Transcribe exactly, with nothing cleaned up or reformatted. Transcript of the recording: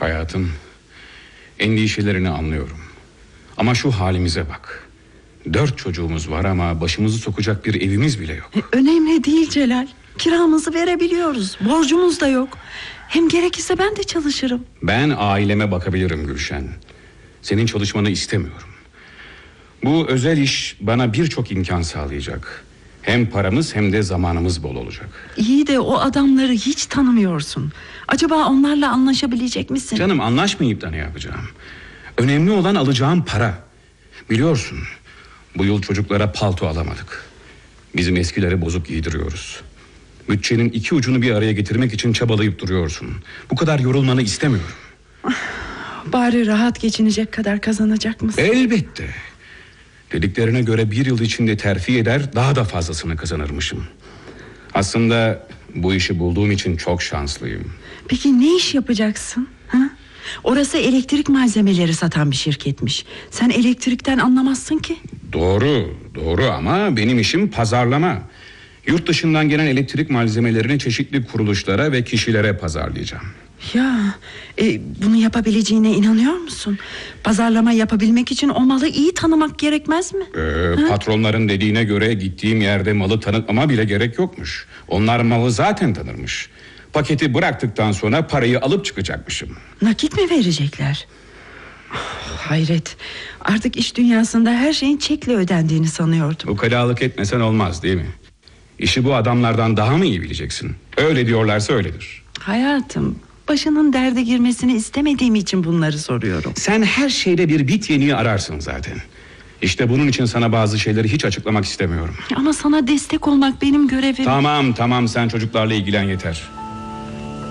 Hayatım, endişelerini anlıyorum. Ama şu halimize bak. Dört çocuğumuz var ama başımızı sokacak bir evimiz bile yok. E, önemli değil Celal. Kiramızı verebiliyoruz. Borcumuz da yok. Hem gerekirse ben de çalışırım. Ben aileme bakabilirim Gülşen. Senin çalışmanı istemiyorum. Bu özel iş bana birçok imkan sağlayacak. Hem paramız hem de zamanımız bol olacak. İyi de o adamları hiç tanımıyorsun. Acaba onlarla anlaşabilecek misin? Canım, anlaşmayıp da ne yapacağım? Önemli olan alacağım para. Biliyorsun, bu yıl çocuklara palto alamadık. Bizim eskileri bozuk giydiriyoruz. Bütçenin iki ucunu bir araya getirmek için çabalayıp duruyorsun. Bu kadar yorulmanı istemiyorum. Bari rahat geçinecek kadar kazanacak mısın? Elbette. Dediklerine göre bir yıl içinde terfi eder, daha da fazlasını kazanırmışım. Aslında bu işi bulduğum için çok şanslıyım. Peki ne iş yapacaksın? Ha? Orası elektrik malzemeleri satan bir şirketmiş. Sen elektrikten anlamazsın ki. Doğru, doğru ama benim işim pazarlama. Yurt dışından gelen elektrik malzemelerini çeşitli kuruluşlara ve kişilere pazarlayacağım. Ya e, bunu yapabileceğine inanıyor musun? Pazarlama yapabilmek için o malı iyi tanımak gerekmez mi? Ee, patronların dediğine göre gittiğim yerde malı tanıtmama bile gerek yokmuş. Onlar malı zaten tanırmış. Paketi bıraktıktan sonra parayı alıp çıkacakmışım. Nakit mi verecekler? Oh, hayret. Artık iş dünyasında her şeyin çekle ödendiğini sanıyordum. Ukalalık etmesen olmaz değil mi? İşi bu adamlardan daha mı iyi bileceksin? Öyle diyorlarsa öyledir. Hayatım, başının derde girmesini istemediğim için bunları soruyorum. Sen her şeyde bir bit yeniği ararsın zaten. İşte bunun için sana bazı şeyleri hiç açıklamak istemiyorum. Ama sana destek olmak benim görevim. Tamam tamam, sen çocuklarla ilgilen yeter.